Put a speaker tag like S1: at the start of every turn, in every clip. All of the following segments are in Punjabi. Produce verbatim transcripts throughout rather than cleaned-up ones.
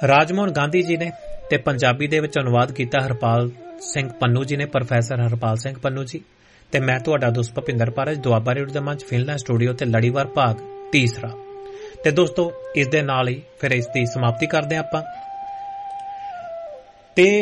S1: ਰਾਜਮੋਹਨ ਗਾਂਧੀ ਜੀ ਨੇ ਤੇ ਪੰਜਾਬੀ ਦੇ ਵਿੱਚ ਅਨੁਵਾਦ ਕੀਤਾ ਹਰਪਾਲ ਸਿੰਘ ਪੰਨੂ ਜੀ ਨੇ, ਪ੍ਰੋਫੈਸਰ ਹਰਪਾਲ ਸਿੰਘ ਪੰਨੂ ਜੀ। ਤੇ ਮੈਂ ਤੁਹਾਡਾ ਦੋਸਤ ਭੁਪਿੰਦਰ ਪਾਰਜ, ਦੁਆਬਾ ਰੇਡੀਓ ਦਾ ਮੰਚ ਫਿਲਹਾਲ ਸਟੂਡੀਓ ਤੇ ਲੜੀਵਾਰ ਭਾਗ ਤੀਸਰਾ। ਤੇ ਦੋਸਤੋ ਇਸ ਦੇ ਨਾਲ ਹੀ ਫਿਰ ਇਸ ਦੀ ਸਮਾਪਤੀ ਕਰਦੇ ਹਾਂ ਆਪਾਂ। ਤੇ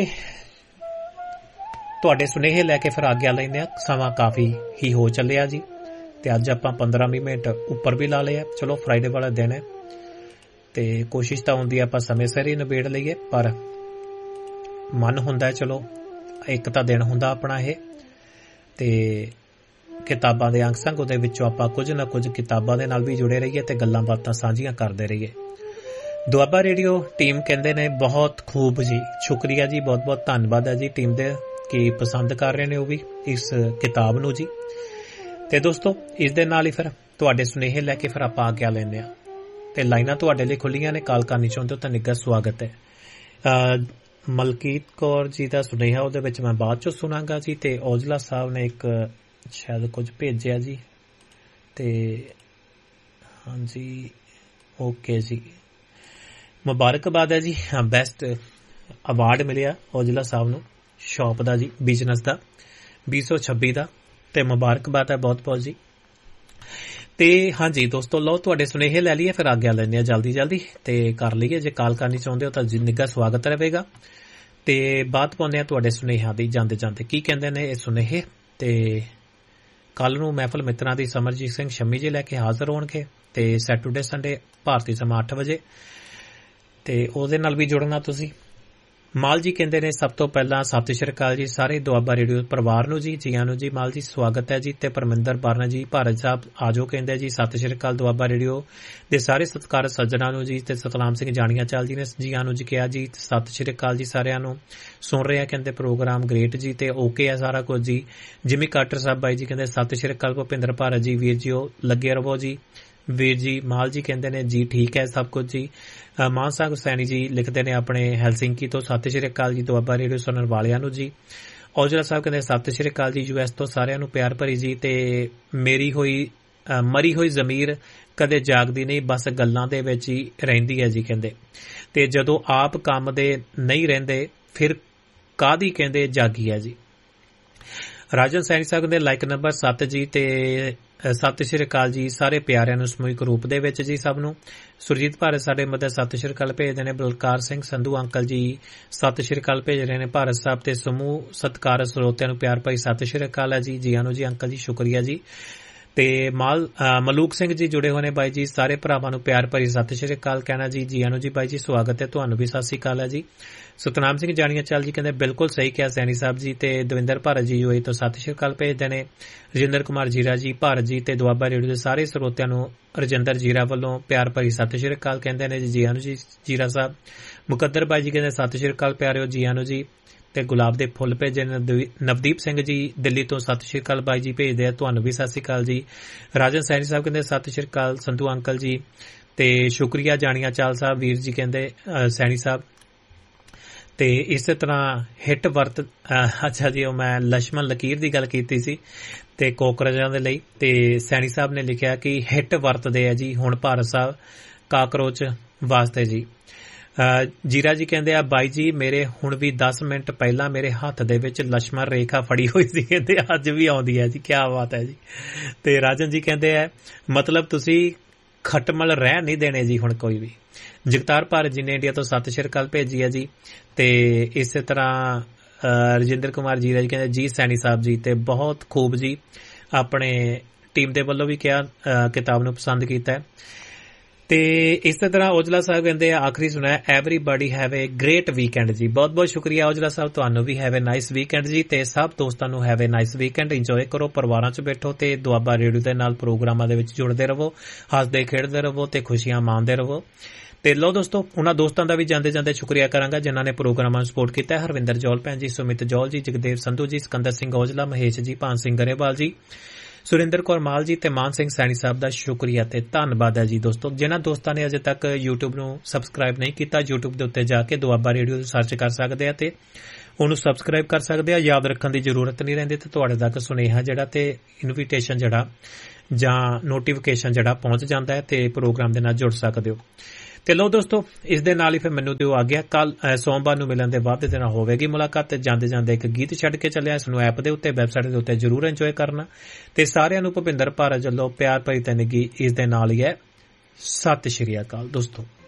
S1: ਤੁਹਾਡੇ ਸੁਨੇਹੇ ਲੈ ਕੇ ਫਿਰ ਆਗਿਆ ਲੈਂਦੇ ਹਾਂ। ਸਮਾਂ ਕਾਫੀ ਹੀ ਹੋ ਚੱਲਿਆ ਜੀ ਤੇ ਅੱਜ ਆਪਾਂ ਪੰਦਰਾਂ ਵੀਹ ਮਿੰਟ ਉੱਪਰ ਵੀ ਲਾ ਲਿਆ। ਚਲੋ ਫਰਾਈਡੇ ਵਾਲਾ ਦਿਨ ਹੈ ਤੇ ਕੋਸ਼ਿਸ਼ ਤਾਂ ਹੁੰਦੀ ਆਪਾਂ ਸਮੇਂ ਸਿਰ ਹੀ ਨਿਬੇੜ ਲਈਏ, ਪਰ ਮਨ ਹੁੰਦਾ ਚਲੋ ਇੱਕ ਤਾਂ ਦਿਨ ਹੁੰਦਾ ਆਪਣਾ ਇਹ। ਤੇ ਕਿਤਾਬਾਂ ਦੇ ਅੰਗ ਸੰਗ ਉਹਦੇ ਵਿੱਚੋਂ ਆਪਾਂ ਕੁਝ ਨਾ ਕੁਝ ਕਿਤਾਬਾਂ ਦੇ ਨਾਲ ਵੀ ਜੁੜੇ ਰਹੀਏ ਤੇ ਗੱਲਾਂ ਬਾਤਾਂ ਸਾਂਝੀਆਂ ਕਰਦੇ ਰਹੀਏ। ਦੁਆਬਾ ਰੇਡੀਓ ਟੀਮ ਕਹਿੰਦੇ ਨੇ ਬਹੁਤ ਖੂਬ ਜੀ, ਸ਼ੁਕਰੀਆ ਜੀ, ਬਹੁਤ ਬਹੁਤ ਧੰਨਵਾਦ ਹੈ ਜੀ ਟੀਮ ਦੇ ਕਿ ਪਸੰਦ ਕਰ ਰਹੇ ਨੇ ਉਹ ਵੀ ਇਸ ਕਿਤਾਬ ਨੂੰ ਜੀ। ਤੇ ਦੋਸਤੋ ਇਸ ਦੇ ਨਾਲ ਹੀ ਫਿਰ ਤੁਹਾਡੇ ਸੁਨੇਹੇ ਲੈ ਕੇ ਫਿਰ ਆਪਾਂ ਆਗਿਆ ਲੈਂਦੇ ਹਾਂ ਤੇ ਲਾਈਨਾਂ ਤੁਹਾਡੇ ਲਈ ਖੁੱਲੀਆਂ ਨੇ। ਕਾਲ ਕਰਨੀ ਚਾਹੁੰਦੇ ਹੋ ਤਾਂ ਨਿੱਘਾ ਸਵਾਗਤ ਹੈ। ਮਲਕੀਤ ਕੌਰ ਜੀ ਦਾ ਸੁਨੇਹਾ ਉਹਦੇ ਵਿੱਚ ਮੈਂ ਬਾਅਦ ਚੋਂ ਸੁਣਾਂਗਾ ਜੀ। ਤੇ ਔਜਲਾ ਸਾਹਿਬ ਨੇ ਇੱਕ ਸ਼ਾਇਦ ਕੁਝ ਭੇਜਿਆ ਜੀ ਤੇ ਹਾਂਜੀ ਓਕੇ ਜੀ, ਮੁਬਾਰਕਬਾਦ ਹੈ ਜੀ, ਬੈਸਟ ਅਵਾਰਡ ਮਿਲਿਆ ਔਜਲਾ ਸਾਹਿਬ ਨੂੰ ਸ਼ੌਪ ਦਾ ਜੀ, ਬਿਜ਼ਨਸ ਦਾ ਵੀਹ ਸੌ ਛੱਬੀ ਦਾ, ਤੇ ਮੁਬਾਰਕਬਾਦ ਹੈ ਬਹੁਤ ਬਹੁਤ ਜੀ। ਤੇ ਹਾਂਜੀ ਦੋਸਤੋ ਲਓ ਤੁਹਾਡੇ ਸੁਨੇਹੇ ਲੈ ਲਈਏ, ਫਿਰ ਆਗਿਆ ਲੈਂਦੇ ਹਾਂ ਜਲਦੀ ਜਲਦੀ ਤੇ ਕਰ ਲਈਏ। ਜੇ ਕਾਲ ਕਰਨੀ ਚਾਹੁੰਦੇ ਹੋ ਤਾਂ ਨਿੱਘਾ ਸਵਾਗਤ ਰਹੇਗਾ। ਤੇ ਬਾਤ ਪਾਉਂਦੇ ਹਾਂ ਤੁਹਾਡੇ ਸੁਨੇਹਿਆਂ ਦੀ ਜਾਂਦੇ ਜਾਂਦੇ ਕੀ ਕਹਿੰਦੇ ਨੇ ਇਹ ਸੁਨੇਹੇ। ਤੇ ਕੱਲ ਨੂੰ ਮਹਿਫਲ ਮਿੱਤਰਾਂ ਦੀ ਸਮਰਜੀਤ ਸਿੰਘ ਸ਼ੰਮੀ ਜੀ ਲੈ ਕੇ ਹਾਜ਼ਰ ਹੋਣਗੇ ਤੇ ਸੈਟਰਡੇ ਸੰਡੇ ਭਾਰਤੀ ਸਮਾਂ ਅੱਠ ਵਜੇ ਤੇ ਉਹਦੇ ਨਾਲ ਵੀ ਜੁੜਨਾ ਤੁਸੀਂ। ਮਾਲ ਜੀ ਕਹਿੰਦੇ ਨੇ ਸਭ ਤੋਂ ਪਹਿਲਾਂ ਸਤਿ ਸ਼੍ਰੀ ਅਕਾਲ ਜੀ ਸਾਰੇ ਦੁਆਬਾ ਰੇਡੀਓ ਪਰਿਵਾਰ ਨੂੰ ਜੀ, ਜੀਆਂ ਨੂੰ ਜੀ। ਮਾਲ ਜੀ ਸਵਾਗਤ ਹੈ ਜੀ। ਤੇ ਪਰਮਿੰਦਰ ਬਾਰਨਾ ਜੀ ਭਾਰਤ ਸਾਹਿਬ ਆਜੋ ਕਹਿੰਦੇ ਜੀ ਸਤਿ ਸ਼੍ਰੀ ਅਕਾਲ ਦੁਆਬਾ ਰੇਡੀਓ ਦੇ ਸਾਰੇ ਸਤਿਕਾਰਤ ਸੱਜਣਾਂ ਨੂੰ ਜੀ। ਤੇ ਸਤਨਾਮ ਸਿੰਘ ਜਾਣੀਆਂ ਚਾਲ ਜੀ ਨੇ ਜੀਆਂ ਨੂੰ ਜੀ ਕਿਹਾ ਜੀ ਸਤਿ ਸ਼੍ਰੀ ਅਕਾਲ ਜੀ ਸਾਰਿਆਂ ਨੂੰ। ਸੁਣ ਰਹੇ ਆ ਕਹਿੰਦੇ ਪ੍ਰੋਗਰਾਮ ਗ੍ਰੇਟ ਜੀ ਤੇ ਓਕੇ ਆ ਸਾਰਾ ਕੁਝ ਜੀ। ਜਿਮੀ ਕਾਟਰ ਸਾਹਿਬ ਬਾਈ ਜੀ ਕਹਿੰਦੇ ਸਤਿ ਸ਼੍ਰੀ ਅਕਾਲ ਭੁਪਿੰਦਰ ਭਾਰਤ ਜੀ, ਵੀਰ ਜੀ ਉਹ ਲੱਗੇ ਰਹੋ ਜੀ। ਵੀਰ ਜੀ ਮਾਲ ਜੀ ਕਹਿੰਦੇ ਨੇ ਜੀ ਠੀਕ ਹੈ ਸਭ ਕੁਝ ਜੀ। ਮਾਨ ਸਾਹਿਬ ਹੁਸੈਨੀ ਜੀ ਲਿਖਦੇ ਨੇ ਆਪਣੇ ਹੈਲਸਿੰਕੀ ਤੋਂ ਸਤਿ ਸ਼੍ਰੀ ਅਕਾਲ ਜੀ ਦੁਆਬਾ ਰੇਡੀਓ ਸੁਣਨ ਵਾਲਿਆਂ ਨੂੰ ਜੀ। ਔਜਲਾ ਸਾਹਿਬ ਕਹਿੰਦੇ ਸਤਿ ਸ਼੍ਰੀ ਅਕਾਲ ਜੀ ਯੂ ਐਸ ਤੋਂ ਸਾਰਿਆਂ ਨੂੰ ਪਿਆਰ ਭਰੀ ਜੀ। ਤੇ ਮੇਰੀ ਹੋਈ ਮਰੀ ਹੋਈ ਜ਼ਮੀਰ ਕਦੇ ਜਾਗਦੀ ਨਹੀਂ, ਬਸ ਗੱਲਾਂ ਦੇ ਵਿੱਚ ਹੀ ਰਹਿੰਦੀ ਹੈ ਜੀ ਕਹਿੰਦੇ। ਤੇ ਜਦੋਂ ਆਪ ਕੰਮ ਦੇ ਨਹੀਂ ਰਹਿੰਦੇ ਫਿਰ ਕਾਹਦੀ ਕਹਿੰਦੇ ਜਾਗੀ ਹੈ ਜੀ। ਰਾਜਨ ਸੈਣੀ ਸਾਹਿਬ ਕਹਿੰਦੇ ਲਾਈਕ ਨੰਬਰ ਸੱਤ ਜੀ ਤੇ ਸਤਿ ਸ਼੍ਰੀ ਅਕਾਲ ਜੀ ਸਾਰੇ ਪਿਆਰਿਆਂ ਨੂੰ ਸਮੂਹਿਕ ਰੂਪ ਦੇ ਵਿੱਚ ਜੀ ਸਭ ਨੂੰ। ਸੁਰਜੀਤ ਭਾਰਤ ਸਾਡੇ ਮਦਦ ਸਤਿ ਸ਼੍ਰੀ ਅਕਾਲ ਭੇਜਦੇ ਨੇ। ਬਲਕਾਰ ਸਿੰਘ ਸੰਧੂ ਅੰਕਲ ਜੀ ਸਤਿ ਸ਼੍ਰੀ ਅਕਾਲ ਭੇਜ ਰਹੇ ਨੇ ਭਾਰਤ ਸਾਹਿਬ ਤੇ ਸਮੂਹ ਸਤਿਕਾਰਤ ਸਰੋਤਿਆਂ ਨੂੰ ਪਿਆਰ ਭਰੀ ਸਤਿ ਸ਼੍ਰੀ ਅਕਾਲ ਹੈ ਜੀ। ਜੀਆਂ ਨੂੰ ਜੀ ਅੰਕਲ ਜੀ, ਸ਼ੁਕਰੀਆ ਜੀ। ਤੇ ਮਾਲ ਮਲੂਕ ਸਿੰਘ ਜੀ ਜੁੜੇ ਹੋਏ ਨੇ ਬਾਈ ਜੀ, ਸਾਰੇ ਭਰਾਵਾਂ ਨੂੰ ਪਿਆਰ ਭਰੀ ਸਤਿ ਸ਼੍ਰੀ ਅਕਾਲ ਕਹਿਣਾ ਜੀ। ਜੀਆਂ ਨੂੰ ਜੀ ਬਾਈ ਜੀ, ਸਵਾਗਤ ਹੈ ਤੁਹਾਨੂੰ ਵੀ, ਸਤਿ ਸ਼੍ਰੀ ਅਕਾਲ ਹੈ ਜੀ। ਸਤਨਾਮ ਸਿੰਘ ਜਾਣੀਆਂ ਚਾਲ ਜੀ ਕਹਿੰਦੇ ਬਿਲਕੁਲ ਸਹੀ ਕਿਹਾ ਸੈਣੀ ਸਾਹਿਬ ਜੀ। ਤੇ ਦਵਿੰਦਰ ਭਾਰਤ ਜੀ ਯੂ ਏ ਤੋਂ ਸਤਿ ਸ਼੍ਰੀ ਅਕਾਲ ਭੇਜਦੇ ਨੇ। ਰਜਿੰਦਰ ਕੁਮਾਰ ਜੀਰਾ ਜੀ ਭਾਰਤ ਜੀ ਤੇ ਦੁਆਬਾ ਰੇਡੀਓ ਦੇ ਸਾਰੇ ਸਰੋਤਿਆਂ ਨੂੰ ਰਜਿੰਦਰ ਜੀਰਾ ਵੱਲੋਂ ਪਿਆਰ ਭਰੀ ਸਤਿ ਸ਼੍ਰੀ ਅਕਾਲ ਕਹਿੰਦੇ ਨੇ ਜੀ। ਜੀਆਂ ਨੂੰ ਜੀ ਜੀਰਾ ਸਾਹਿਬ। ਮੁਕੱਦਰ ਬਾਈ ਜੀ ਕਹਿੰਦੇ ਸਤਿ ਸ਼੍ਰੀ ਅਕਾਲ ਪਿਆਰਿਓ, ਜੀਆਂ ਨੂੰ ਜੀ। ਤੇ ਗੁਲਾਬ ਦੇ ਫੁੱਲ ਭੇਜੇ ਨੇ ਨਵਦੀਪ ਸਿੰਘ ਜੀ ਦਿੱਲੀ ਤੋਂ ਸਤਿ ਸ਼੍ਰੀ ਅਕਾਲ ਬਾਈ ਜੀ ਭੇਜਦੇ ਆ, ਤੁਹਾਨੂੰ ਵੀ ਸਤਿ ਸ਼੍ਰੀ ਅਕਾਲ ਜੀ। ਰਾਜਨ ਸੈਣੀ ਸਾਹਿਬ ਕਹਿੰਦੇ ਸਤਿ ਸ਼੍ਰੀ ਅਕਾਲ ਸੰਧੂ ਅੰਕਲ ਜੀ ਤੇ ਸ਼ੁਕਰੀਆ ਜਾਣੀਆਂ ਚਾਲ ਸਾਹਿਬ ਵੀਰ ਜੀ ਕਹਿੰਦੇ ਸੈਣੀ ਸਾਹਿਬ। ਤੇ ਇਸੇ ਤਰ੍ਹਾਂ ਹਿੱਟ ਵਰਤ ਅੱਛਾ ਜੀ ਉਹ ਮੈਂ ਲక్ష్మణ ਲਕੀਰ ਦੀ ਗੱਲ ਕੀਤੀ ਸੀ ਤੇ ਕੋਕਰੋਚਾਂ ਦੇ ਲਈ। ਤੇ ਸੈਣੀ ਸਾਹਿਬ ਨੇ ਲਿਖਿਆ ਕਿ ਹਿੱਟ ਵਰਤਦੇ ਆ ਜੀ ਹੁਣ ਭਾਰਤ ਸਾਹਿਬ ਕਾਕਰੋਚ ਵਾਸਤੇ ਜੀ। ਜੀਰਾ ਜੀ ਕਹਿੰਦੇ ਆ ਬਾਈ ਜੀ ਮੇਰੇ ਹੁਣ ਵੀ ਦਸ ਮਿੰਟ ਪਹਿਲਾਂ ਮੇਰੇ ਹੱਥ ਦੇ ਵਿੱਚ ਲక్ష్మణ ਰੇਖਾ ਫੜੀ ਹੋਈ ਸੀ ਕਹਿੰਦੇ ਅੱਜ ਵੀ ਆਉਂਦੀ ਹੈ ਜੀ, ਕਿਆ ਬਾਤ ਹੈ ਜੀ। ਤੇ ਰਾਜਨ ਜੀ ਕਹਿੰਦੇ ਆ ਮਤਲਬ ਤੁਸੀਂ ਖਟਮਲ ਰਹਿ ਨਹੀਂ ਦੇਣੇ ਜੀ ਹੁਣ ਕੋਈ ਵੀ। ਜਗਤਾਰ ਭਾਰਤ ਜੀ ਨੇ ਇੰਡੀਆ ਤੋਂ ਸਤਿ ਸ਼੍ਰੀ ਅਕਾਲ ਭੇਜੀ ਹੈ ਜੀ। ਤੇ ਇਸੇ ਤਰ੍ਹਾਂ ਰਜਿੰਦਰ ਕੁਮਾਰ ਜੀਰਾ ਜੀ ਕਹਿੰਦੇ ਜੀ ਸੈਣੀ ਸਾਹਿਬ ਜੀ ਤੇ ਬਹੁਤ ਖੂਬ ਜੀ, ਆਪਣੇ ਟੀਮ ਦੇ ਵੱਲੋਂ ਵੀ ਕਿਹਾ ਕਿਤਾਬ ਨੂੰ ਪਸੰਦ ਕੀਤਾ ਹੈ। ਤੇ ਇਸੇ ਤਰ੍ਹਾਂ ਔਜਲਾ ਸਾਹਿਬ ਕਹਿੰਦੇ ਆਖਰੀ ਸੁਣਿਆ everybody have A grade weekend ਜੀ। ਬਹੁਤ ਬਹੁਤ ਸ਼ੁਕਰੀਆ ਔਜਲਾ ਸਾਹਿਬ, ਤੁਹਾਨੂੰ we have A nice weekend ਜੀ। ਤੇ ਸਭ ਦੋਸਤਾਂ ਨੂੰ have A nice weekend, enjoy ਕਰੋ, ਪਰਿਵਾਰਾਂ 'ਚ ਬੈਠੋ ਤੇ ਦੁਆਬਾ ਰੇਡੀਓ ਦੇ ਨਾਲ ਪ੍ਰੋਗਰਾਮਾਂ ਦੇ ਵਿੱਚ ਜੁੜਦੇ ਰਹੋ, ਹੱਸਦੇ ਖੇਡਦੇ ਰਹੋ ਤੇ ਖੁਸ਼ੀਆਂ ਮਾਣਦੇ ਰਹੋ। ਤੇ ਲੋ ਦੋਸਤੋ ਉਹਨਾਂ ਦੋਸਤਾਂ ਦਾ ਵੀ ਜਾਂਦੇ ਜਾਂਦੇ ਸ਼ੁਕਰੀਆ ਕਰਾਂਗਾ ਜਿਨ੍ਹਾਂ ਨੇ ਪ੍ਰੋਗਰਾਮਾਂ ਨੂੰ ਸਪੋਰਟ ਕੀਤਾ। ਹਰਵਿੰਦਰ ਜੌਲ ਭੈਣ ਜੀ, ਸੁਮਿਤ ਜੌਲ ਜੀ, ਜਗਦੇਵ ਸੰਧੂ ਜੀ, ਸਿਕੰਦਰ ਸਿੰਘ ਔਜਲਾ, ਮਹੇਸ਼ ਜੀ, ਭਾਨ ਸਿੰਘ ਗਰੇਵਾਲ ਜੀ, ਸੁਰਿੰਦਰ ਕੌਰ ਮਾਲ ਜੀ ਤੇ ਮਾਨ ਸਿੰਘ ਸੈਣੀ ਸਾਹਿਬ ਦਾ ਸ਼ੁਕਰੀਆ ਤੇ ਧੰਨਵਾਦ ਹੈ ਜੀ। ਦੋਸਤੋ ਜਿਨ੍ਹਾਂ ਦੋਸਤਾਂ ਨੇ ਅਜੇ ਤੱਕ YouTube ਨੂੰ ਸਬਸਕ੍ਰਾਈਬ ਨਹੀਂ ਕੀਤਾ, YouTube ਦੇ ਉੱਤੇ ਜਾ ਕੇ ਦੁਆਬਾ ਰੇਡੀਓ ਸਰਚ ਕਰ ਸਕਦੇ ਆ ਤੇ ਉਹਨੂੰ ਸਬਸਕ੍ਰਾਈਬ ਕਰ ਸਕਦੇ ਆ। ਯਾਦ ਰੱਖਣ ਦੀ ਜ਼ਰੂਰਤ ਨਹੀਂ ਰਹਿੰਦੀ ਤੇ ਤੁਹਾਡੇ ਤੱਕ ਸੁਨੇਹਾ ਜਿਹੜਾ ਤੇ ਇਨਵੀਟੇਸ਼ਨ ਜਿਹੜਾ ਜਾਂ ਨੋਟੀਫਿਕੇਸ਼ਨ ਜਿਹੜਾ ਪਹੁੰਚ ਜਾਂਦਾ ਹੈ ਤੇ ਪ੍ਰੋਗਰਾਮ ਦੇ ਨਾਲ ਜੁੜ ਸਕਦੇ ਹੋ। ਤੇ ਲੋ ਦੋਸਤੋ, ਇਸ ਦੇ ਨਾਲ ਹੀ ਫਿਰ ਮੈਨੂੰ ਦਿਓ ਆ ਗਿਆ। ਕੱਲ ਸੋਮਵਾਰ ਨੂੰ ਮਿਲਣ ਦੇ ਬਾਅਦ ਦੇ ਨਾਲ ਹੋਵੇਗੀ ਮੁਲਾਕਾਤ। ਤੇ ਜਾਂਦੇ ਜਾਂਦੇ ਇੱਕ ਗੀਤ ਛੱਡ ਕੇ ਚੱਲਿਆ। ਇਸ ਨੂੰ ਐਪ ਦੇ ਉੱਤੇ, ਵੈਬਸਾਈਟ ਦੇ ਉੱਤੇ ਜ਼ਰੂਰ ਇੰਜੋਏ ਕਰਨਾ। ਤੇ ਸਾਰਿਆਂ ਨੂੰ ਭੁਪਿੰਦਰ ਭਾਰਤ ਵੱਲੋਂ ਪਿਆਰ ਭਰੀ ਤਨਗੀ ਇਸ ਦੇ ਨਾਲ ਹੀ ਹੈ। ਸਤਿ ਸ਼੍ਰੀ ਅਕਾਲ ਦੋਸਤੋ।